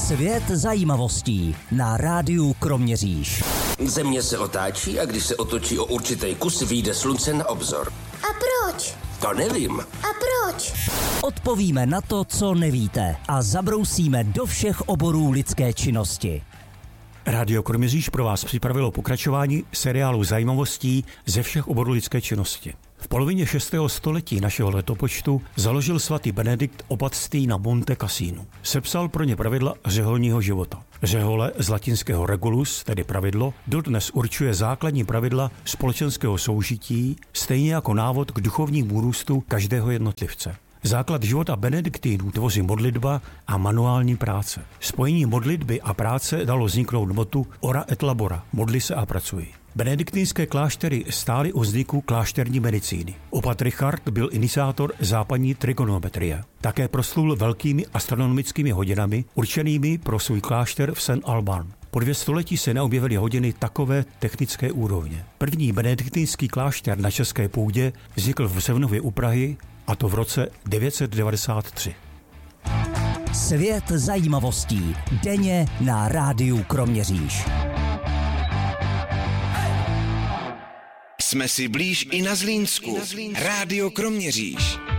Svět zajímavostí na rádiu Kroměříž. Země se otáčí a když se otočí o určitý kus, vyjde slunce na obzor. A proč? To nevím. A proč? Odpovíme na to, co nevíte, a zabrousíme do všech oborů lidské činnosti. Rádio Kroměříž pro vás připravilo pokračování seriálu zajímavostí ze všech oborů lidské činnosti. V polovině 6. století našeho letopočtu založil svatý Benedikt opatství na Monte Cassinu. Sepsal pro ně pravidla řeholního života. Řehole z latinského regulus, tedy pravidlo, dodnes určuje základní pravidla společenského soužití, stejně jako návod k duchovnímu růstu každého jednotlivce. Základ života benediktínů tvoří modlitba a manuální práce. Spojení modlitby a práce dalo vzniknout motu ora et labora, modli se a pracuj. Benediktínské kláštery stály u vzniku klášterní medicíny. Opat Richard byl iniciátor západní trigonometrie. Také proslul velkými astronomickými hodinami, určenými pro svůj klášter v Saint Alban. Po 2 století se neobjevily hodiny takové technické úrovně. První benediktínský klášter na české půdě vznikl v Sevnově u Prahy, a to v roce 993. Svět zajímavostí denně na rádiu Kroměříž. Jsme si blíž i na Zlínsku. Rádio Kroměříž.